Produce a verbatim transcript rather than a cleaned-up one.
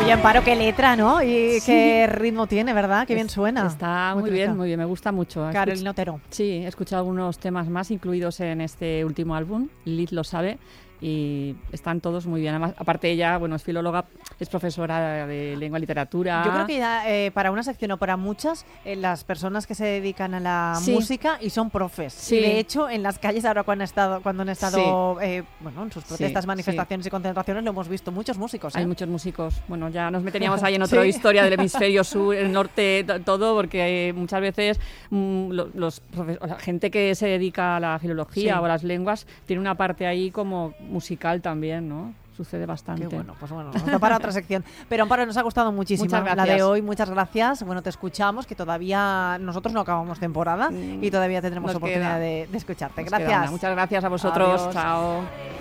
Oye, Amparo, qué letra, ¿no? Y Sí. qué ritmo tiene, ¿verdad? Qué bien suena. Está muy, muy bien, muy bien, me gusta mucho. Carolina Otero. Sí, he escuchado algunos temas más incluidos en este último álbum, Lilith lo sabe, y están todos muy bien. Además, aparte ella, bueno, es filóloga, es profesora de lengua y literatura. Yo creo que ya, eh, para una sección o para muchas, eh, las personas que se dedican a la Sí. música y son profes. Sí. Y de hecho, en las calles ahora cuando han estado, cuando han estado Sí. eh, bueno, en sus protestas, Sí, manifestaciones y concentraciones, lo hemos visto muchos músicos. ¿eh? Hay muchos músicos. Bueno, ya nos meteríamos ahí en otra Sí. historia del hemisferio sur, el norte, t- todo, porque eh, muchas veces mm, lo- los profe- o la gente que se dedica a la filología Sí. o a las lenguas tiene una parte ahí como musical también, ¿no? Sucede bastante. Qué bueno, pues bueno, nos da para otra sección. Pero Amparo, nos ha gustado muchísimo Muchas la gracias. de hoy, muchas gracias. Bueno, te escuchamos, que todavía nosotros no acabamos temporada Mm, y todavía tendremos nos oportunidad queda. de, de escucharte. Nos queda Gracias. una. Muchas gracias a vosotros. Adiós. Chao.